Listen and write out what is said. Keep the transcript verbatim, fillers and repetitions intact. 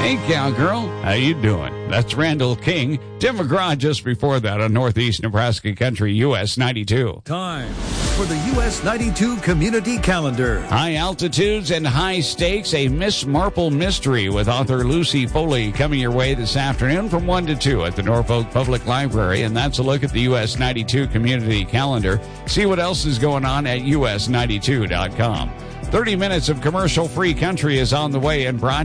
Hey, cowgirl, how you doing? That's Randall King. Tim McGraw just before that on Northeast Nebraska Country U S ninety-two. Time for the U S ninety-two Community Calendar. High altitudes and high stakes, a Miss Marple mystery with author Lucy Foley coming your way this afternoon from one to two at the Norfolk Public Library. And that's a look at the U S ninety-two Community Calendar. See what else is going on at U S ninety-two dot com. thirty minutes of commercial-free country is on the way and brought